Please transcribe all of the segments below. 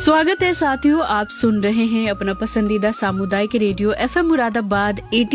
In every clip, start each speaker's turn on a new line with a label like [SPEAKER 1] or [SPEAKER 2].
[SPEAKER 1] स्वागत है साथियों, आप सुन रहे हैं अपना पसंदीदा सामुदायिक रेडियो FM मुरादाबाद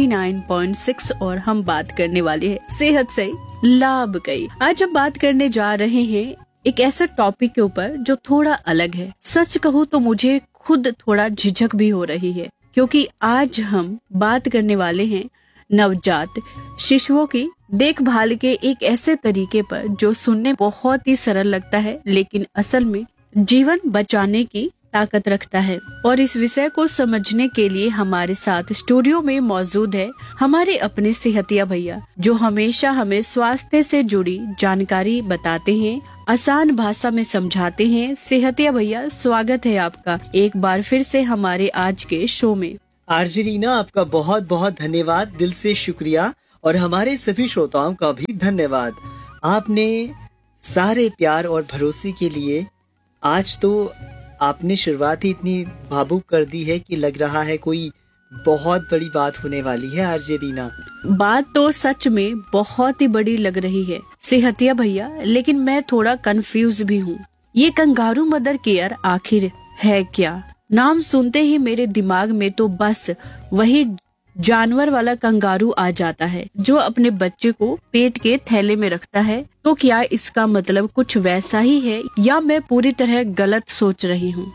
[SPEAKER 1] 89.6 और हम बात करने वाले हैं सेहत से लाभ कई। आज हम बात करने जा रहे हैं एक ऐसा टॉपिक के ऊपर जो थोड़ा अलग है। सच कहूँ तो मुझे खुद थोड़ा झिझक भी हो रही है, क्योंकि आज हम बात करने वाले हैं नवजात शिशुओं की देखभाल के एक ऐसे तरीके पर जो सुनने बहुत ही सरल लगता है, लेकिन असल में जीवन बचाने की ताकत रखता है। और इस विषय को समझने के लिए हमारे साथ स्टूडियो में मौजूद है हमारे अपने सेहतिया भैया, जो हमेशा हमें स्वास्थ्य से जुड़ी जानकारी बताते हैं, आसान भाषा में समझाते हैं। सेहतिया भैया, स्वागत है आपका एक बार फिर से हमारे आज के शो में।
[SPEAKER 2] आरजे रीना, आपका बहुत बहुत धन्यवाद, दिल से शुक्रिया, और हमारे सभी श्रोताओं का भी धन्यवाद। आपने सारे प्यार और भरोसे के लिए आज तो आपने शुरुआत ही इतनी भावुक कर दी है कि लग रहा है कोई बहुत बड़ी बात होने वाली है। आरजे रीना,
[SPEAKER 1] बात तो सच में बहुत ही बड़ी लग रही है सेहतिया भैया, लेकिन मैं थोड़ा कंफ्यूज भी हूँ। ये कंगारू मदर केयर आखिर है क्या? नाम सुनते ही मेरे दिमाग में तो बस वही जानवर वाला कंगारू आ जाता है जो अपने बच्चे को पेट के थैले में रखता है। तो क्या इसका मतलब कुछ वैसा ही है या मैं पूरी तरह गलत सोच रही हूँ?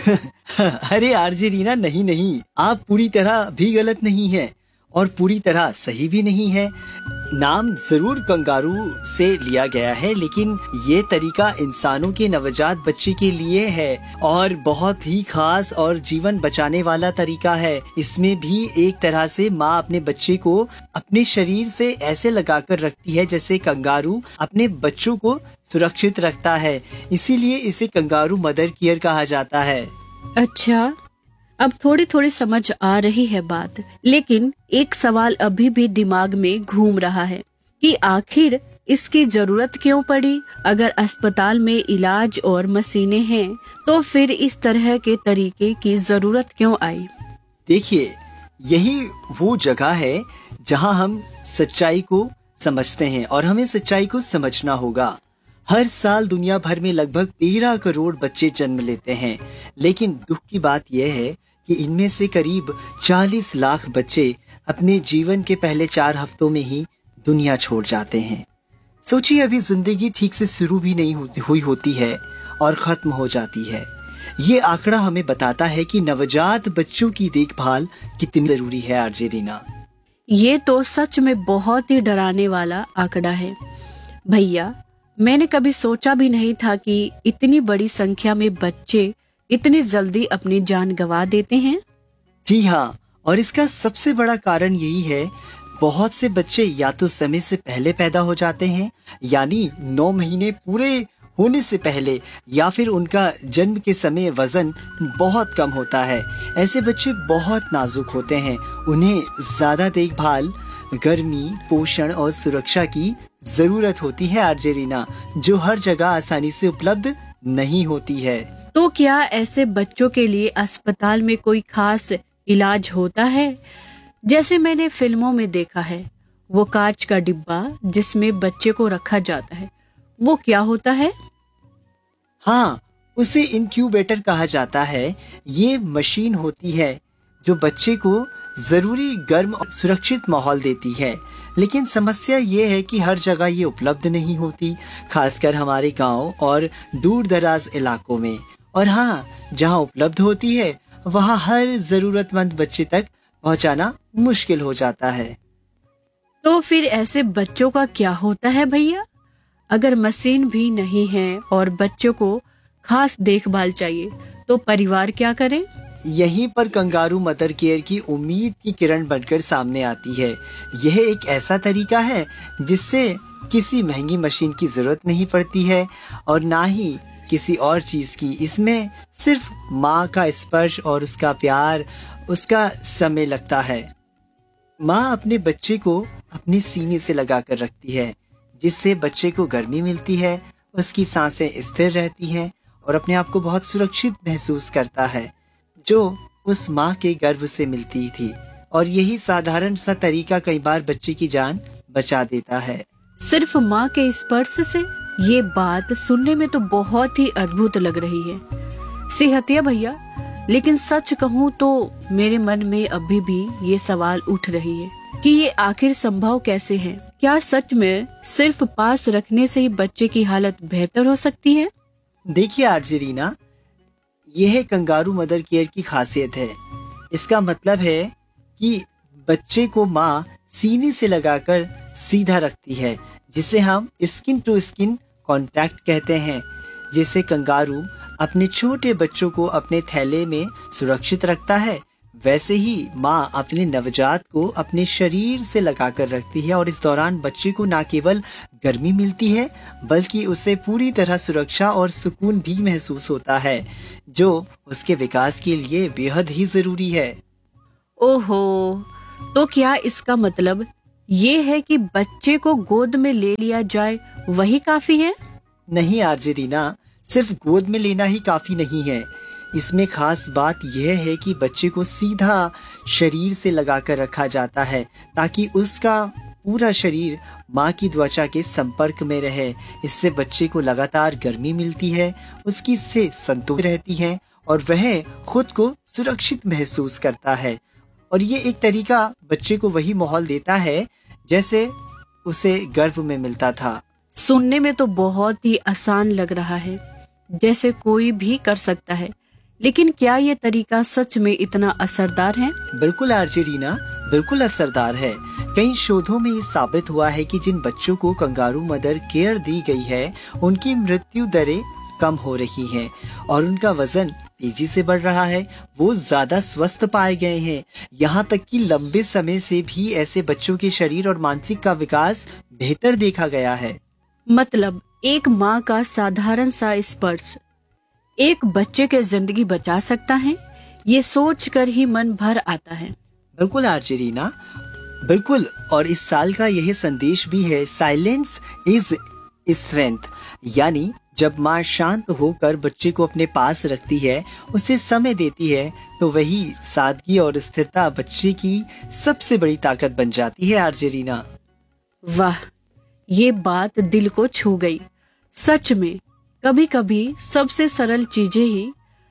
[SPEAKER 2] अरे आरजे रीना, नहीं नहीं, आप पूरी तरह भी गलत नहीं है और पूरी तरह सही भी नहीं है। नाम जरूर कंगारू से लिया गया है, लेकिन ये तरीका इंसानों के नवजात बच्चे के लिए है और बहुत ही खास और जीवन बचाने वाला तरीका है। इसमें भी एक तरह से माँ अपने बच्चे को अपने शरीर से ऐसे लगाकर रखती है जैसे कंगारू अपने बच्चों को सुरक्षित रखता है। इसीलिए इसे कंगारू मदर केयर कहा जाता है।
[SPEAKER 1] अच्छा, अब थोड़ी थोड़ी समझ आ रही है बात, लेकिन एक सवाल अभी भी दिमाग में घूम रहा है कि आखिर इसकी जरूरत क्यों पड़ी? अगर अस्पताल में इलाज और मशीनें हैं तो फिर इस तरह के तरीके की जरूरत क्यों आई?
[SPEAKER 2] देखिए, यही वो जगह है जहां हम सच्चाई को समझते हैं और हमें सच्चाई को समझना होगा। हर साल दुनिया भर में लगभग 13 करोड़ बच्चे जन्म लेते हैं, लेकिन दुख की बात यह है कि इनमें से करीब 40 लाख बच्चे अपने जीवन के पहले 4 हफ्तों में ही दुनिया छोड़ जाते हैं। सोचिए, अभी जिंदगी ठीक से शुरू भी नहीं हुई होती है और खत्म हो जाती है। ये आंकड़ा हमें बताता है कि नवजात बच्चों की देखभाल कितनी जरूरी है। आरजे रीना,
[SPEAKER 1] ये तो सच में बहुत ही डराने वाला आंकड़ा है भैया। मैंने कभी सोचा भी नहीं था कि इतनी बड़ी संख्या में बच्चे इतनी जल्दी अपनी जान गंवा देते हैं।
[SPEAKER 2] जी हाँ, और इसका सबसे बड़ा कारण यही है, बहुत से बच्चे या तो समय से पहले पैदा हो जाते हैं, यानी 9 महीने पूरे होने से पहले, या फिर उनका जन्म के समय वजन बहुत कम होता है। ऐसे बच्चे बहुत नाजुक होते हैं, उन्हें ज्यादा देखभाल, गर्मी, पोषण और सुरक्षा की जरूरत होती है। आरजे रीना, जो हर जगह आसानी से उपलब्ध नहीं होती है।
[SPEAKER 1] तो क्या ऐसे बच्चों के लिए अस्पताल में कोई खास इलाज होता है? जैसे मैंने फिल्मों में देखा है, वो कांच का डिब्बा जिसमें बच्चे को रखा जाता है, वो क्या होता है?
[SPEAKER 2] हाँ, उसे इंक्यूबेटर कहा जाता है। ये मशीन होती है जो बच्चे को जरूरी गर्म और सुरक्षित माहौल देती है, लेकिन समस्या ये है कि हर जगह ये उपलब्ध नहीं होती, खासकर हमारे गांव और दूर दराज इलाकों में। और हाँ, जहाँ उपलब्ध होती है वहाँ हर जरूरतमंद बच्चे तक पहुँचाना मुश्किल हो जाता है।
[SPEAKER 1] तो फिर ऐसे बच्चों का क्या होता है भैया? अगर मशीन भी नहीं है और बच्चों को खास देखभाल चाहिए तो परिवार क्या करे?
[SPEAKER 2] यहीं पर कंगारू मदर केयर की उम्मीद की किरण बनकर सामने आती है। यह एक ऐसा तरीका है जिससे किसी महंगी मशीन की जरूरत नहीं पड़ती है और ना ही किसी और चीज की। इसमें सिर्फ माँ का स्पर्श और उसका प्यार, उसका समय लगता है। माँ अपने बच्चे को अपने सीने से लगा कर रखती है, जिससे बच्चे को गर्मी मिलती है, उसकी सांसें स्थिर रहती हैं और अपने आप को बहुत सुरक्षित महसूस करता है, जो उस माँ के गर्भ से मिलती थी। और यही साधारण सा तरीका कई बार बच्चे की जान बचा देता है।
[SPEAKER 1] सिर्फ माँ के स्पर्श से? ये बात सुनने में तो बहुत ही अद्भुत लग रही है। सेहतिया भैया, लेकिन सच कहूँ तो मेरे मन में अभी भी ये सवाल उठ रही है कि ये आखिर संभव कैसे है। क्या सच में सिर्फ पास रखने से ही बच्चे की हालत बेहतर हो सकती है?
[SPEAKER 2] देखिए आरजे रीना, यह कंगारू मदर केयर की खासियत है। इसका मतलब है कि बच्चे को माँ सीने से लगाकर सीधा रखती है, जिसे हम स्किन टू स्किन कांटेक्ट कहते हैं। जिसे कंगारू अपने छोटे बच्चों को अपने थैले में सुरक्षित रखता है, वैसे ही माँ अपने नवजात को अपने शरीर से लगाकर रखती है और इस दौरान बच्चे को न केवल गर्मी मिलती है बल्कि उसे पूरी तरह सुरक्षा और सुकून भी महसूस होता है, जो उसके विकास के लिए बेहद ही जरूरी है।
[SPEAKER 1] ओहो, तो क्या इसका मतलब ये है कि बच्चे को गोद में ले लिया जाए वही काफी है?
[SPEAKER 2] नहीं आरजे रीना, सिर्फ गोद में लेना ही काफी नहीं है। इसमें खास बात यह है कि बच्चे को सीधा शरीर से लगाकर रखा जाता है ताकि उसका पूरा शरीर माँ की त्वचा के संपर्क में रहे। इससे बच्चे को लगातार गर्मी मिलती है, उसकी से संतुलित रहती है और वह खुद को सुरक्षित महसूस करता है। और ये एक तरीका बच्चे को वही माहौल देता है जैसे उसे गर्भ में मिलता था।
[SPEAKER 1] सुनने में तो बहुत ही आसान लग रहा है, जैसे कोई भी कर सकता है, लेकिन क्या ये तरीका सच में इतना असरदार है?
[SPEAKER 2] बिल्कुल आरजे रीना, बिल्कुल असरदार है। कई शोधों में ये साबित हुआ है कि जिन बच्चों को कंगारू मदर केयर दी गई है, उनकी मृत्यु दरें कम हो रही हैं और उनका वजन तेजी से बढ़ रहा है। वो ज्यादा स्वस्थ पाए गए हैं। यहाँ तक कि लंबे समय से भी ऐसे बच्चों के शरीर और मानसिक का विकास बेहतर देखा गया है।
[SPEAKER 1] मतलब एक माँ का साधारण सा स्पर्श एक बच्चे के जिंदगी बचा सकता है, ये सोचकर ही मन भर आता है।
[SPEAKER 2] बिल्कुल आरजे रीना, बिल्कुल। और इस साल का यह संदेश भी है, साइलेंस इज स्ट्रेंथ। यानी जब माँ शांत होकर बच्चे को अपने पास रखती है, उसे समय देती है, तो वही सादगी और स्थिरता बच्चे की सबसे बड़ी ताकत बन जाती है आरजे रीना।
[SPEAKER 1] वाह, ये बात दिल को छू गई। सच में कभी कभी सबसे सरल चीजें ही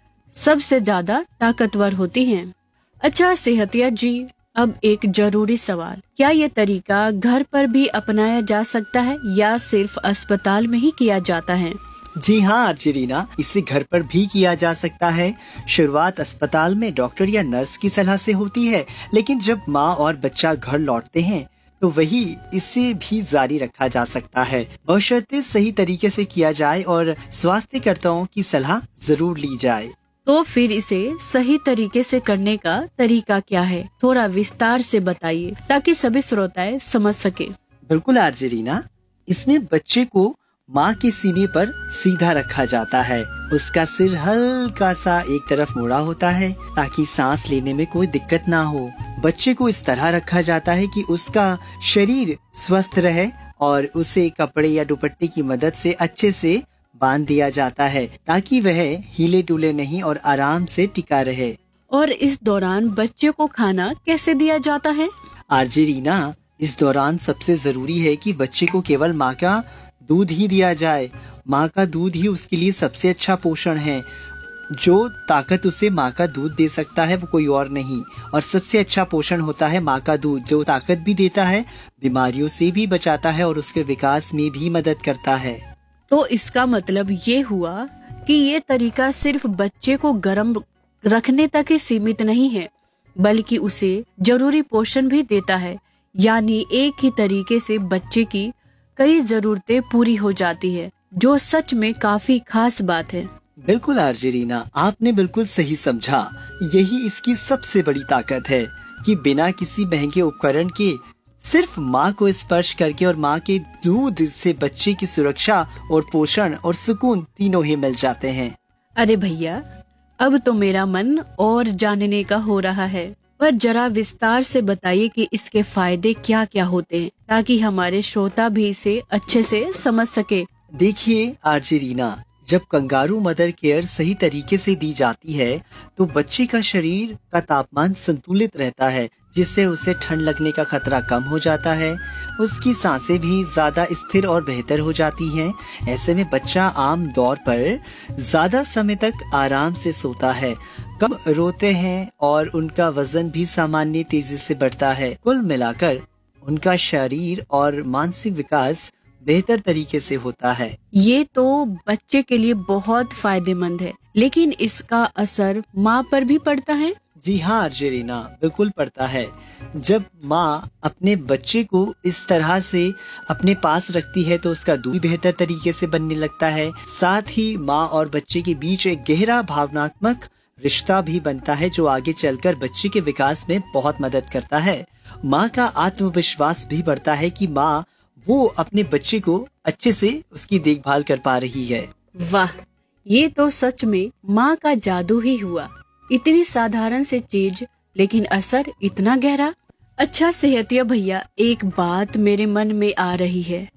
[SPEAKER 1] सबसे ज्यादा ताकतवर होती हैं। अच्छा सेहतिया जी, अब एक जरूरी सवाल, क्या ये तरीका घर पर भी अपनाया जा सकता है या सिर्फ अस्पताल में ही किया जाता है?
[SPEAKER 2] जी हाँ आरजे रीना, इसे घर पर भी किया जा सकता है। शुरुआत अस्पताल में डॉक्टर या नर्स की सलाह से होती है, लेकिन जब माँ और बच्चा घर लौटते हैं तो वही इसे भी जारी रखा जा सकता है, बशर्ते सही तरीके से किया जाए और स्वास्थ्यकर्ताओं की सलाह जरूर ली जाए।
[SPEAKER 1] तो फिर इसे सही तरीके से करने का तरीका क्या है? थोड़ा विस्तार से बताइए ताकि सभी श्रोताएं समझ सके।
[SPEAKER 2] बिल्कुल आरजे रीना, इसमें बच्चे को माँ के सीने पर सीधा रखा जाता है। उसका सिर हल्का सा एक तरफ मुड़ा होता है ताकि सांस लेने में कोई दिक्कत ना हो। बच्चे को इस तरह रखा जाता है कि उसका शरीर स्वस्थ रहे और उसे कपड़े या दुपट्टे की मदद से अच्छे से बांध दिया जाता है ताकि वह हिले डुले नहीं और आराम से टिका रहे।
[SPEAKER 1] और इस दौरान बच्चे को खाना कैसे दिया जाता है?
[SPEAKER 2] आरजे रीना, इस दौरान सबसे जरूरी है कि बच्चे को केवल माँ का दूध ही दिया जाए। माँ का दूध ही उसके लिए सबसे अच्छा पोषण है। जो ताकत उसे माँ का दूध दे सकता है वो कोई और नहीं, और सबसे अच्छा पोषण होता है माँ का दूध, जो ताकत भी देता है, बीमारियों से भी बचाता है और उसके विकास में भी मदद करता है।
[SPEAKER 1] तो इसका मतलब ये हुआ कि ये तरीका सिर्फ बच्चे को गर्म रखने तक ही सीमित नहीं है, बल्कि उसे जरूरी पोषण भी देता है। यानी एक ही तरीके से बच्चे की कई जरूरतें पूरी हो जाती है, जो सच में काफी खास बात है।
[SPEAKER 2] बिल्कुल आरजे रीना, आपने बिल्कुल सही समझा। यही इसकी सबसे बड़ी ताकत है कि बिना किसी महंगे उपकरण के सिर्फ माँ को स्पर्श करके और माँ के दूध से बच्चे की सुरक्षा और पोषण और सुकून तीनों ही मिल जाते हैं।
[SPEAKER 1] अरे भैया, अब तो मेरा मन और जानने का हो रहा है, पर जरा विस्तार से बताइए कि इसके फायदे क्या क्या होते हैं, ताकि हमारे श्रोता भी इसे अच्छे से समझ सके।
[SPEAKER 2] देखिए आरजे रीना, जब कंगारू मदर केयर सही तरीके से दी जाती है तो बच्चे का शरीर का तापमान संतुलित रहता है, जिससे उसे ठंड लगने का खतरा कम हो जाता है। उसकी सांसें भी ज्यादा स्थिर और बेहतर हो जाती हैं। ऐसे में बच्चा आम तौर पर ज्यादा समय तक आराम से सोता है, कम रोते हैं और उनका वजन भी सामान्य तेजी से बढ़ता है। कुल मिलाकर उनका शरीर और मानसिक विकास बेहतर तरीके से होता है।
[SPEAKER 1] ये तो बच्चे के लिए बहुत फायदेमंद है, लेकिन इसका असर माँ पर भी पड़ता है।
[SPEAKER 2] जी हाँ अर्जेरीना, बिल्कुल पड़ता है। जब माँ अपने बच्चे को इस तरह से अपने पास रखती है तो उसका दूध भी बेहतर तरीके से बनने लगता है। साथ ही माँ और बच्चे के बीच एक गहरा भावनात्मक रिश्ता भी बनता है, जो आगे चलकर बच्चे के विकास में बहुत मदद करता है। माँ का आत्मविश्वास भी बढ़ता है कि माँ वो अपने बच्चे को अच्छे से उसकी देखभाल कर पा रही है।
[SPEAKER 1] वाह, ये तो सच में माँ का जादू ही हुआ। इतनी साधारण से चीज, लेकिन असर इतना गहरा। अच्छा सेहतिया भैया, एक बात मेरे मन में आ रही है।